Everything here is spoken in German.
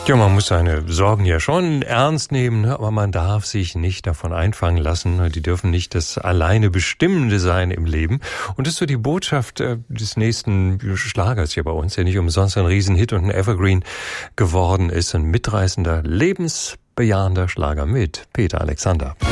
Ja, man muss seine Sorgen ja schon ernst nehmen, aber man darf sich nicht davon einfangen lassen. Die dürfen nicht das alleine Bestimmende sein im Leben. Und das ist so die Botschaft des nächsten Schlagers hier bei uns, der nicht umsonst ein Riesenhit und ein Evergreen geworden ist. Ein mitreißender, lebensbejahender Schlager mit Peter Alexander.